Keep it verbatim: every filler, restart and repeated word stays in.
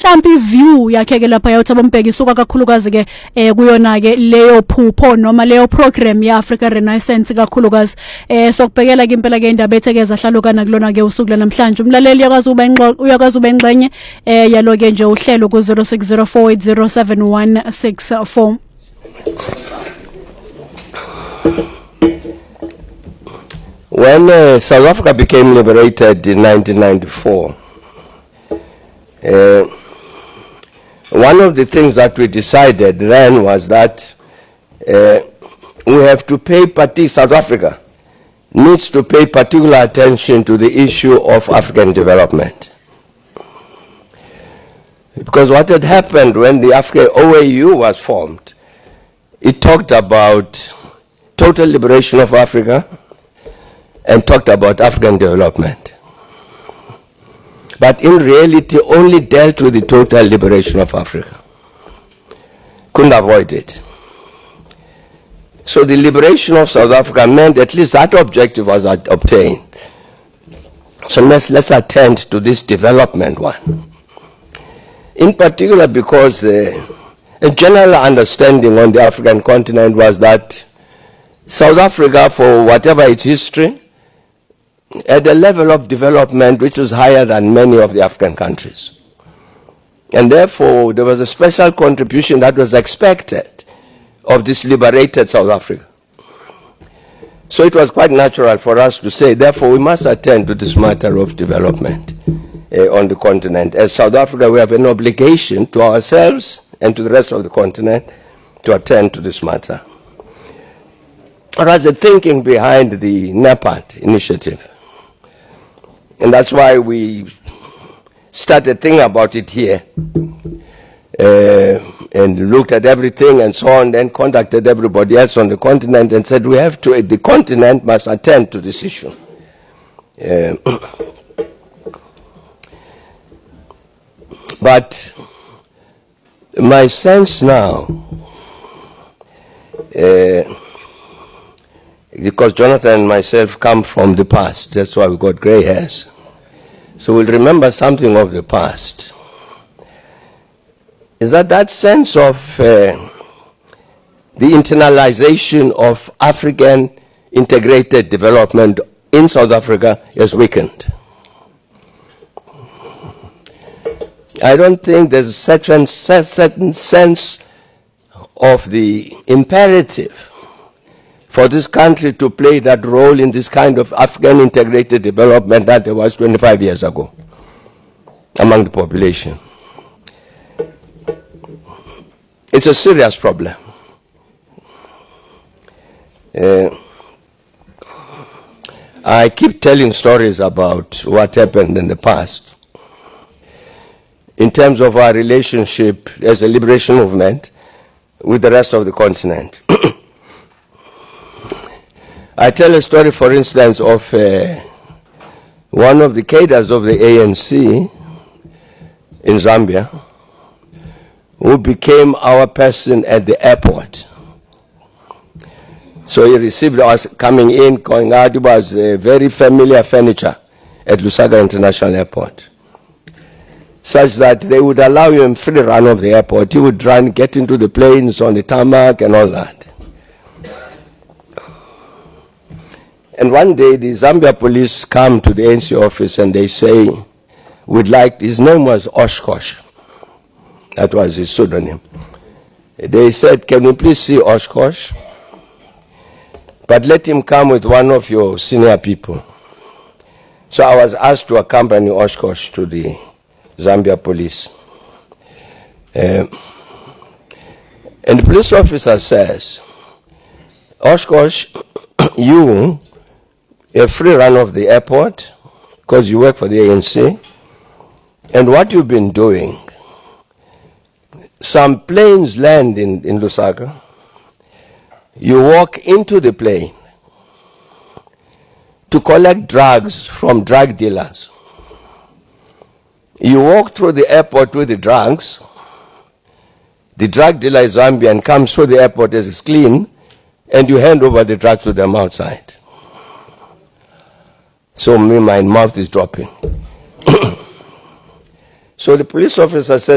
mhlambi view yakhe ke lapha yathi abombheki isuka kakhulukazi ke eh kuyona ke leyo phupho noma leyo program ya Africa Renaissance kakhulukazi eh sokubhekela ke impela ke indaba ethekeza hlalukana kulona ke usuku namhlanje umlaleli uyakwazi uba ingxoxo uyakwazi uba ingxenye eh yalo ke nje uhlelo ku zero six zero four eight zero seven one six four. When uh, South Africa became liberated in nineteen ninety-four, uh, one of the things that we decided then was that uh, we have to pay, particular South Africa needs to pay particular attention to the issue of African development. Because what had happened when the African O A U was formed, it talked about total liberation of Africa and talked about African development. But in reality, only dealt with the total liberation of Africa. Couldn't avoid it. So the liberation of South Africa meant at least that objective was obtained. So let's, let's attend to this development one. In particular because uh, a general understanding on the African continent was that South Africa, for whatever its history, at a level of development which was higher than many of the African countries. And therefore, there was a special contribution that was expected of this liberated South Africa. So it was quite natural for us to say, therefore, we must attend to this matter of development uh, on the continent. As South Africa, we have an obligation to ourselves and to the rest of the continent to attend to this matter. That's the thinking behind the NEPAD initiative. And that's why we started thinking about it here uh, and looked at everything and so on, then contacted everybody else on the continent and said, we have to, the continent must attend to this issue. Uh, but my sense now, uh, because Jonathan and myself come from the past, that's why we got gray hairs. So we'll remember something of the past. Is that that sense of uh, the internalization of African integrated development in South Africa is weakened. I don't think there's a certain, certain sense of the imperative for this country to play that role in this kind of African integrated development that there was twenty-five years ago among the population. It's a serious problem. Uh, I keep telling stories about what happened in the past in terms of our relationship as a liberation movement with the rest of the continent. I tell a story, for instance, of uh, one of the cadres of the A N C in Zambia who became our person at the airport. So he received us coming in, going out. It was a very familiar furniture at Lusaka International Airport, such that they would allow him free run of the airport. He would run, get into the planes on the tarmac and all that. And one day the Zambia police come to the A N C office and they say, we'd like, his name was Oshkosh. That was his pseudonym. They said, can we please see Oshkosh? But let him come with one of your senior people. So I was asked to accompany Oshkosh to the Zambia police. Uh, and the police officer says, Oshkosh, you, a free run of the airport, because you work for the A N C, and what you've been doing, some planes land in, in Lusaka, you walk into the plane to collect drugs from drug dealers. You walk through the airport with the drugs, the drug dealer is Zambian, comes through the airport as it's clean, and you hand over the drugs to them outside. So me, my mouth is dropping. So the police officer said,